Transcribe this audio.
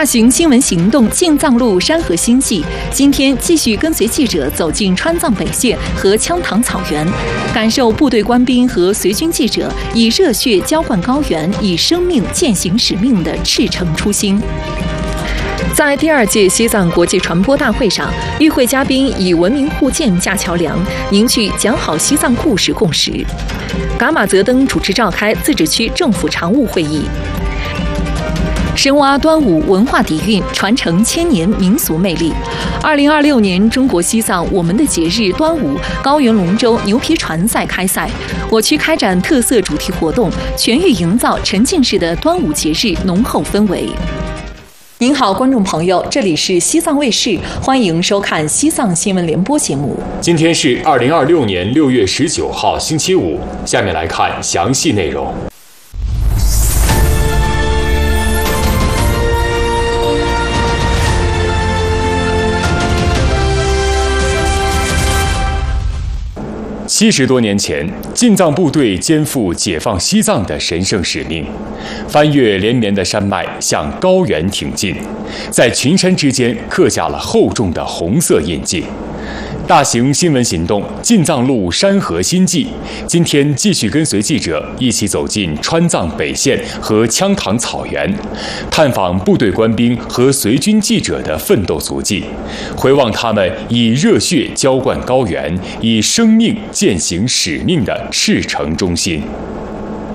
大型新闻行动进藏路山河新纪，今天继续跟随记者走进川藏北线和羌塘草原，感受部队官兵和随军记者以热血浇灌高原，以生命践行使命的赤诚初心。在第2届西藏国际传播大会上，与会嘉宾以文明互鉴架桥梁，凝聚讲好西藏故事共识。噶玛泽登主持召开自治区政府常务会议，深挖端午文化底蕴，传承千年民俗魅力。2026年中国西藏我们的节日端午高原龙舟牛皮船赛开赛，我区开展特色主题活动，全域营造沉浸式的端午节日浓厚氛围。您好，观众朋友，这里是西藏卫视，欢迎收看西藏新闻联播节目。 今天是2026年6月19号，星期五。下面来看详细内容。70多年前，进藏部队肩负解放西藏的神圣使命，翻越连绵的山脉，向高原挺进，在群山之间刻下了厚重的红色印记。大型新闻行动进藏路山河新纪，今天继续跟随记者一起走进川藏北线和羌塘草原，探访部队官兵和随军记者的奋斗足迹，回望他们以热血浇灌高原，以生命践行使命的赤诚忠心。